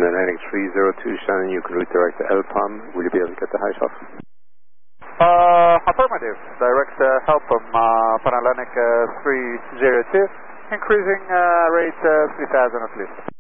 Atlantic 302, Shannon, you can route direct to LPOM. Will you be able to get the height off? Affirmative. Direct help from Pan Atlantic 302, increasing rate 3000 at least.